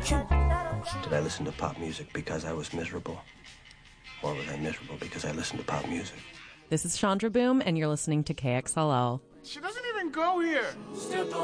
you. Did I listen to pop music because I was miserable? Or was I miserable because I listened to pop music? This is Chandra Boom, and you're listening to KXLL. She doesn't even go here.